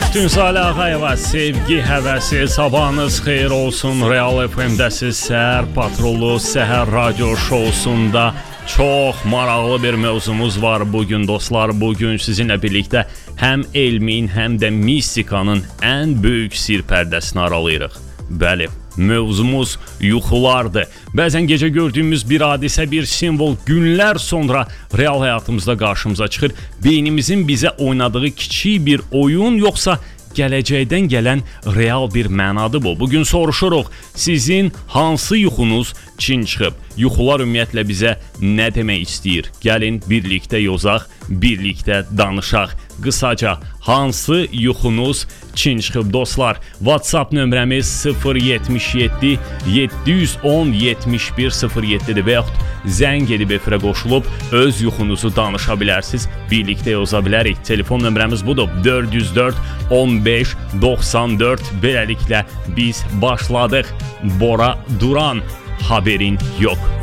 Tünsalə Ağayeva, sevgi həvəsi, sabahınız xeyir olsun. Real FM-dəsiz səhər patrolu, səhər radio şousunda çox maraqlı bir mövzumuz var bugün dostlar. Bugün sizinlə birlikdə həm elmin, həm də mistikanın ən böyük sir pərdəsini aralayırıq. Bəli, mövzumuz yuxulardır. Bəzən gecə gördüyümüz bir hadisə, bir simvol günlər sonra real həyatımızda qarşımıza çıxır. Beynimizin bizə oynadığı kiçik bir oyun, yoxsa gələcəkdən gələn real bir mənadır bu. Bugün soruşuruq, sizin hansı yuxunuz çin çıxıb? Yuxular ümumiyyətlə bizə nə demək istəyir? Gəlin birlikdə yozaq, birlikdə danışaq. Qısaca, hansı yuxunuz çin çıxıb dostlar? WhatsApp nömrəmiz 077 710 71 07-dir və yaxud zəng edib efirə qoşulub öz yuxunuzu danışa bilərsiniz. Birlikdə yoza bilərik. Telefon nömrəmiz budur. 404 15 94. Beləliklə biz başladıq. Bora Duran, haberin yox.